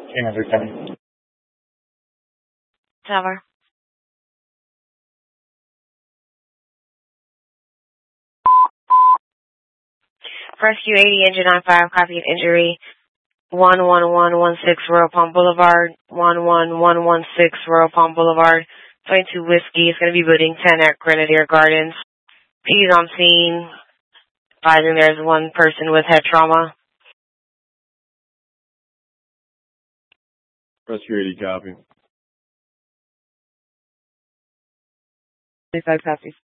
Andrew County. Tower. Rescue 80, engine 95, copy of injury. 11116 Royal Palm Boulevard, 11116 Royal Palm Boulevard, 22 Whiskey. It's going to be booting 10 at Grenadier Gardens. P's on scene, advising there's one person with head trauma. Rescue 80, copy. 25 copies.